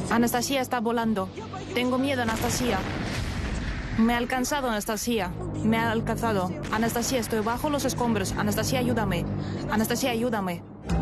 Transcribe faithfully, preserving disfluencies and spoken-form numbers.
Anastasia está volando. Tengo miedo, Anastasia. Me ha alcanzado, Anastasia. Me ha alcanzado. Anastasia, estoy bajo los escombros. Anastasia, ayúdame. Anastasia, ayúdame.